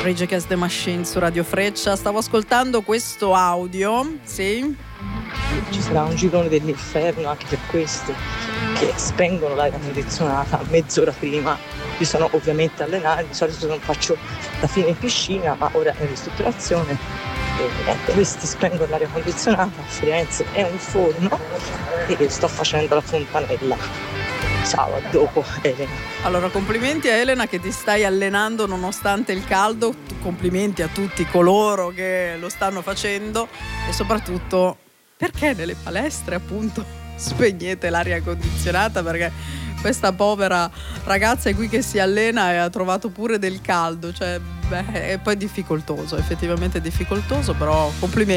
Rage Against the Machine su Radio Freccia. Stavo ascoltando questo audio, sì? Ci sarà un girone dell'inferno anche per questo, che spengono l'aria condizionata mezz'ora prima. Io sono ovviamente allenato, di solito non faccio la fine in piscina, ma ora è in ristrutturazione. E niente, questi spengono l'aria condizionata. A Firenze è un forno e sto facendo la fontanella. Ciao, a dopo Elena. Allora, complimenti a Elena che ti stai allenando nonostante il caldo, complimenti a tutti coloro che lo stanno facendo e soprattutto perché nelle palestre appunto spegnete l'aria condizionata, perché questa povera ragazza è qui che si allena e ha trovato pure del caldo, cioè è poi difficoltoso, effettivamente difficoltoso, però complimenti.